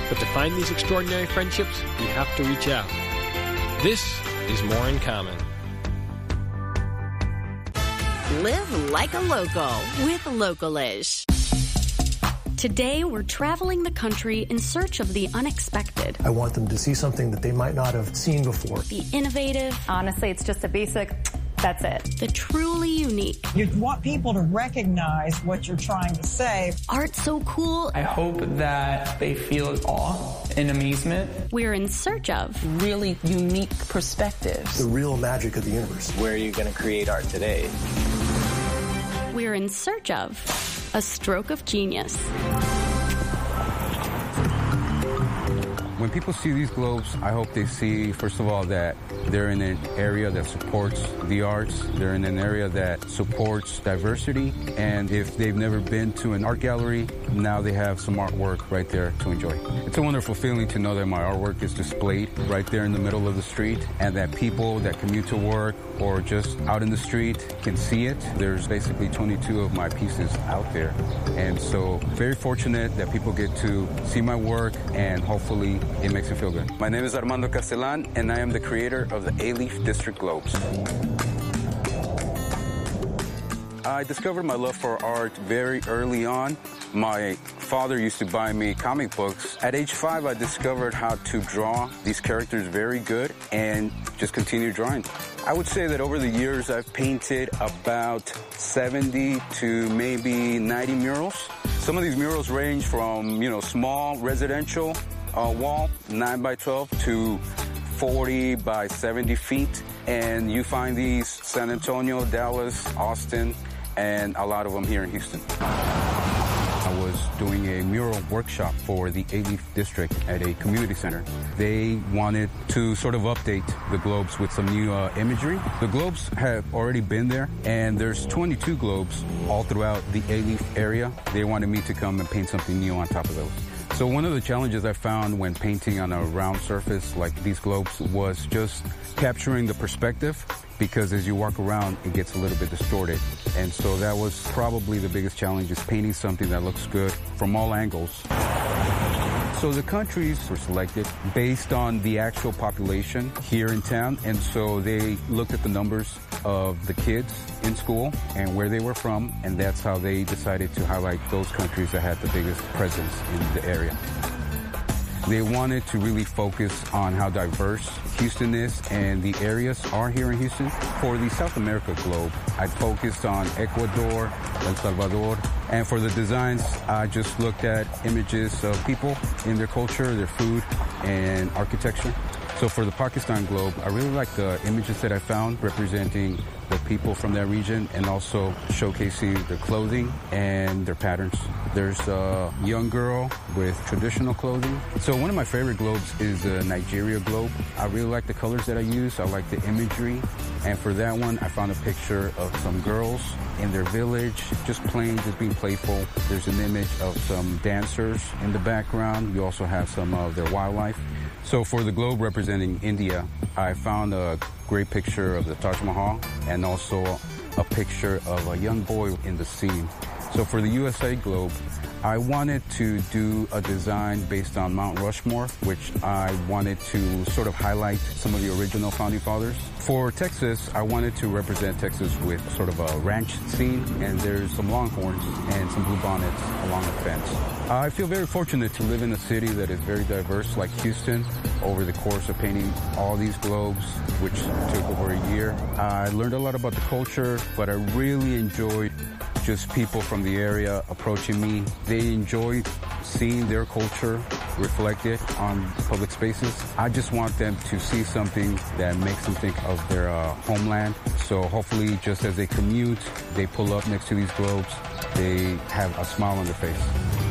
But to find these extraordinary friendships, you have to reach out. This is More in Common. Live like a local with Localish. Today, we're traveling the country in search of the unexpected. I want them to see something that they might not have seen before. The innovative. Honestly, it's just a basic, that's it. The truly unique. You want people to recognize what you're trying to say. Art so cool. I hope that they feel awe and amazement. We're in search of really unique perspectives. The real magic of the universe. Where are you going to create art today? We're in search of a stroke of genius. When people see these globes, I hope they see, first of all, that they're in an area that supports the arts. They're in an area that supports diversity. And if they've never been to an art gallery, now they have some artwork right there to enjoy. It's a wonderful feeling to know that my artwork is displayed right there in the middle of the street and that people that commute to work or just out in the street can see it. There's basically 22 of my pieces out there. And so very fortunate that people get to see my work and hopefully it makes them feel good. My name is Armando Castellan and I am the creator of the A-Leaf District Globes. I discovered my love for art very early on. My father used to buy me comic books. At age 5, I discovered how to draw these characters very good and just continued drawing. I would say that over the years, I've painted about 70 to maybe 90 murals. Some of these murals range from, small residential wall, 9 by 12, to 40 by 70 feet. And you find these San Antonio, Dallas, Austin, and a lot of them here in Houston. I was doing a mural workshop for the A-Leaf District at a community center. They wanted to sort of update the globes with some new imagery. The globes have already been there, and there's 22 globes all throughout the A-Leaf area. They wanted me to come and paint something new on top of those. So one of the challenges I found when painting on a round surface like these globes was just capturing the perspective, because as you walk around, it gets a little bit distorted. And so that was probably the biggest challenge, is painting something that looks good from all angles. So the countries were selected based on the actual population here in town. And so they looked at the numbers of the kids in school and where they were from. And that's how they decided to highlight those countries that had the biggest presence in the area. They wanted to really focus on how diverse Houston is and the areas are here in Houston. For the South America globe, I focused on Ecuador, El Salvador, and for the designs, I just looked at images of people in their culture, their food, and architecture. So for the Pakistan globe, I really like the images that I found representing the people from that region and also showcasing their clothing and their patterns. There's a young girl with traditional clothing. So one of my favorite globes is the Nigeria globe. I really like the colors that I use. I like the imagery. And for that one, I found a picture of some girls in their village, just playing, just being playful. There's an image of some dancers in the background. You also have some of their wildlife. So for the globe representing India, I found a great picture of the Taj Mahal and also a picture of a young boy in the scene. So for the USA globe, I wanted to do a design based on Mount Rushmore, which I wanted to sort of highlight some of the original founding fathers. For Texas, I wanted to represent Texas with sort of a ranch scene, and there's some longhorns and some bluebonnets along the fence. I feel very fortunate to live in a city that is very diverse like Houston. Over the course of painting all these globes, which took over a year, I learned a lot about the culture, but I really enjoyed just people from the area approaching me. They enjoy seeing their culture reflected on public spaces. I just want them to see something that makes them think of their homeland. So hopefully just as they commute, they pull up next to these globes, they have a smile on their face.